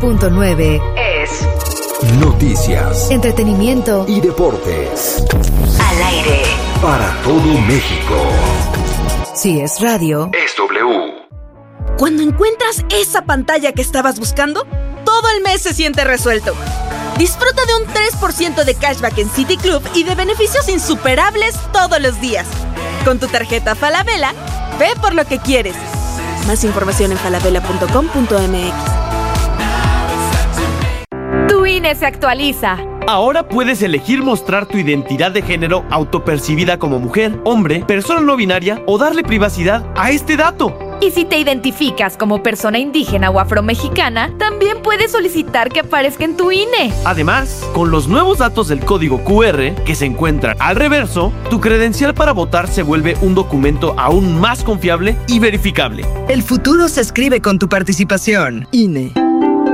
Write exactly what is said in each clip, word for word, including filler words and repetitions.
punto nueve es noticias, entretenimiento y deportes. Al aire para todo México. Si es radio, es W. Cuando encuentras esa pantalla que estabas buscando, todo el mes se siente resuelto. Disfruta de un tres por ciento de cashback en City Club y de beneficios insuperables todos los días. Con tu tarjeta Falabella, ve por lo que quieres. Más información en falabella punto com punto m x. Tu I N E se actualiza. Ahora puedes elegir mostrar tu identidad de género autopercibida como mujer, hombre, persona no binaria o darle privacidad a este dato. Y si te identificas como persona indígena o afromexicana, también puedes solicitar que aparezca en tu I N E. Además, con los nuevos datos del código Q R que se encuentran al reverso, tu credencial para votar se vuelve un documento aún más confiable y verificable. El futuro se escribe con tu participación. I N E.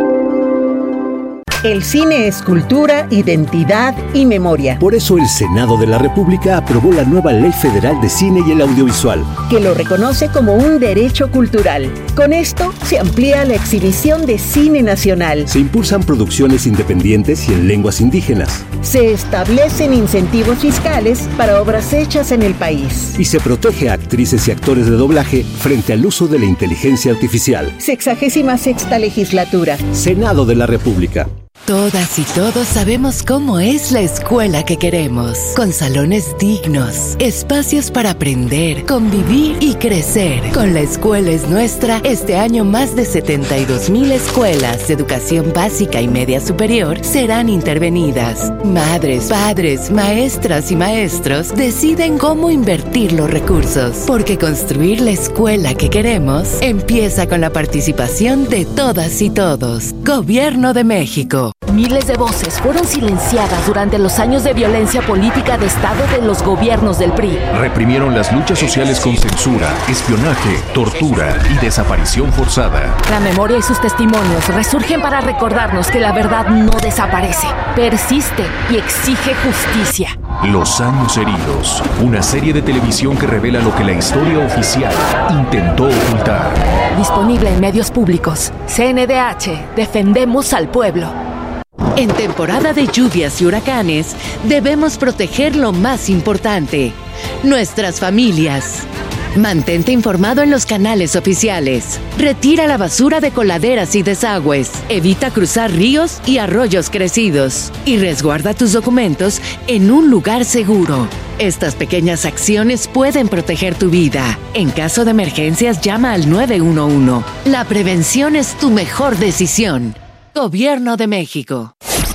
El cine es cultura, identidad y memoria. Por eso el Senado de la República aprobó la nueva Ley Federal de Cine y el Audiovisual, que lo reconoce como un derecho cultural. Con esto se amplía la exhibición de cine nacional. Se impulsan producciones independientes y en lenguas indígenas. Se establecen incentivos fiscales para obras hechas en el país. Y se protege a actrices y actores de doblaje frente al uso de la inteligencia artificial. Sexagésima sexta legislatura. Senado de la República. Todas y todos sabemos cómo es la escuela que queremos, con salones dignos, espacios para aprender, convivir y crecer. Con La Escuela es Nuestra, este año más de setenta y dos mil escuelas de educación básica y media superior serán intervenidas. Madres, padres, maestras y maestros deciden cómo invertir los recursos, porque construir la escuela que queremos empieza con la participación de todas y todos. Gobierno de México. Miles de voces fueron silenciadas durante los años de violencia política de Estado de los gobiernos del P R I. Reprimieron las luchas sociales con censura, espionaje, tortura y desaparición forzada. La memoria y sus testimonios resurgen para recordarnos que la verdad no desaparece, persiste y exige justicia. Los años heridos, una serie de televisión que revela lo que la historia oficial intentó ocultar. Disponible en medios públicos. C N D H, defendemos al pueblo. En temporada de lluvias y huracanes, debemos proteger lo más importante, nuestras familias. Mantente informado en los canales oficiales. Retira la basura de coladeras y desagües. Evita cruzar ríos y arroyos crecidos. Y resguarda tus documentos en un lugar seguro. Estas pequeñas acciones pueden proteger tu vida. En caso de emergencias, llama al nueve uno uno. La prevención es tu mejor decisión. Gobierno de México.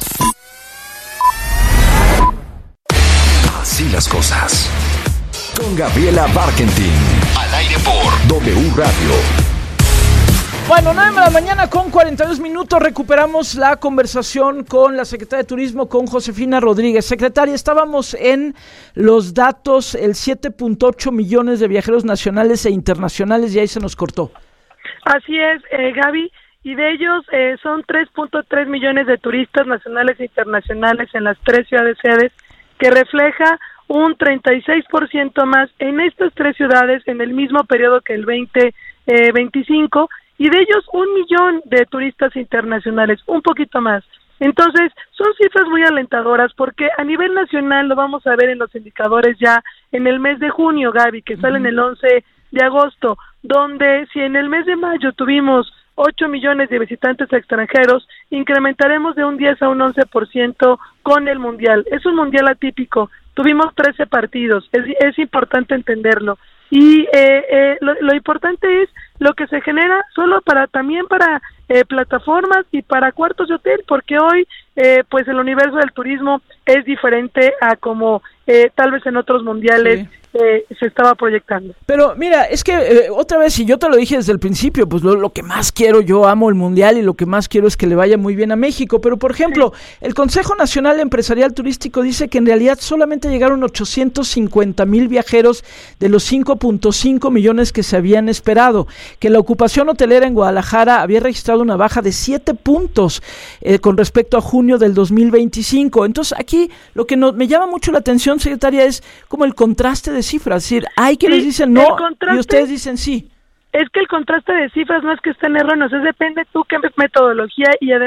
Así las cosas. Con Gabriela Barkentin. Al aire por W Radio. Bueno, nueve de la mañana con cuarenta y dos minutos. Recuperamos la conversación con la secretaria de Turismo, con Josefina Rodríguez. Secretaria, estábamos en los datos, el siete punto ocho millones de viajeros nacionales e internacionales, y ahí se nos cortó. Así es, eh, Gaby. Y de ellos eh, son tres punto tres millones de turistas nacionales e internacionales en las tres ciudades sedes, que refleja un treinta y seis por ciento más en estas tres ciudades en el mismo periodo que el veinte veinticinco, y de ellos un millón de turistas internacionales, un poquito más. Entonces, son cifras muy alentadoras porque a nivel nacional lo vamos a ver en los indicadores ya en el mes de junio, Gaby, que salen el once de agosto, donde si en el mes de mayo tuvimos ocho millones de visitantes extranjeros, incrementaremos de un diez a un once por ciento con el Mundial. Es un Mundial atípico, tuvimos trece partidos, es, es importante entenderlo. Y eh, eh, lo, lo importante es lo que se genera solo para también para eh, plataformas y para cuartos de hotel, porque hoy eh, pues el universo del turismo es diferente a como eh, tal vez en otros mundiales sí. Eh, se estaba proyectando. Pero mira, es que eh, otra vez, y yo te lo dije desde el principio, pues lo, lo que más quiero, yo amo el Mundial y lo que más quiero es que le vaya muy bien a México, pero por ejemplo, sí. el Consejo Nacional Empresarial Turístico dice que en realidad solamente llegaron ochocientos cincuenta mil viajeros de los cinco punto cinco millones que se habían esperado, que la ocupación hotelera en Guadalajara había registrado una baja de siete puntos eh, con respecto a junio del dos mil veinticinco. Entonces aquí lo que nos, me llama mucho la atención, secretaria, es como el contraste de cifras, es decir, hay quienes sí, dicen no y ustedes dicen sí. Es que el contraste de cifras no es que estén erróneos, es depende tú qué metodología y además